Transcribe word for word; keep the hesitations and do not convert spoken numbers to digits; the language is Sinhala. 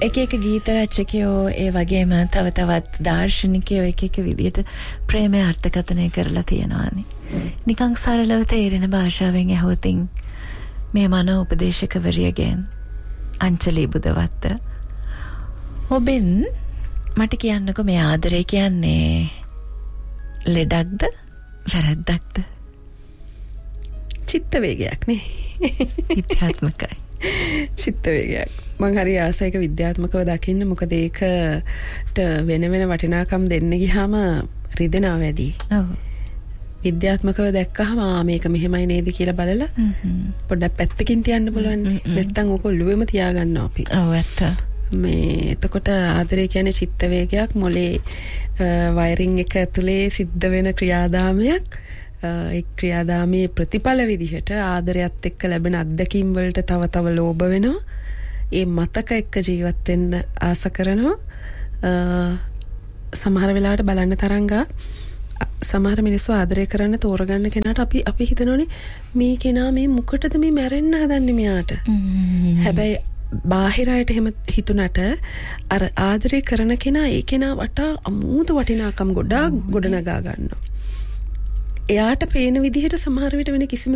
එක එක ගීත රචකයෝ ඒ වගේම තව තවත් දාර්ශනිකයෝ එක එක විදියට ප්‍රේමය අර්ථකථනය කරලා තියෙනවානේ. නිකං සරලව තේරෙන භාෂාවෙන් ඇහුවතින් මේ මනෝ උපදේශකවරියගෙන් අංචලී බුදවත්ත ඔබෙන් මට කියන්නකො මේ ආදරය කියන්නේ ලෙඩක්ද වැරැද්දක්ද? චිත්ත වේගයක් නේ. විද්‍යාත්මකයි. චිත්ත වේගයක්. මං හරි ආසයක විද්‍යාත්මකව දකින්න. මොකද ඒකට වෙන වෙන වටිනාකම් දෙන්න ගියාම රිදෙනවා වැඩි. ඔව්. විද්‍යාත්මකව දැක්කහම මේක මෙහෙමයි නේද කියලා බලලා පොඩ්ඩක් පැත්තකින් තියන්න බලන්න. නැත්තම් ඕක ඔළුවෙම තියාගන්නවා අපි. ඔව් ඇත්ත. මේ එතකොට ආදරය කියන්නේ චිත්ත වේගයක්, මොලේ වයරින් එක ඇතුලේ සිද්ධ වෙන ක්‍රියාදාමයක්. ඒ ක්‍රියාදාමයේ ප්‍රතිඵල විදිහට ආදරයත් එක්ක ලැබෙන අත්දැකීම් වලට තව තව ලෝභ වෙනවා. ඒ මතක එක්ක ජීවත් වෙන්න ආස කරනවා. සමහර වෙලාවට බලන්න තරංගා සමහර මිනිස්සු ආදරය කරන්න තෝරගන්න කෙනාට අපි අපි හිතනෝනේ මේ කෙනා මේ මොකටද මේ මැරෙන්න හදන්නේ මෙයාට. හැබැයි බාහිර අයට එහෙම හිතුණට අර ආදරය කරන කෙනා ඒ කෙනා වටා අමුතු වටිනාකම් ගොඩාක් ගොඩනගා ගන්නවා. එයාට පේන විදිහට සමහර විට වෙන කිසිම